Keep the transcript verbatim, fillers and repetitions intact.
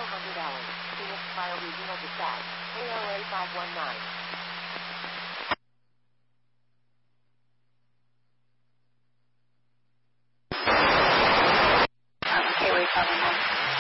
hundred hours. Phoenix Fire Regional Dispatch. A L A five one nine. Okay, wait, five one nine.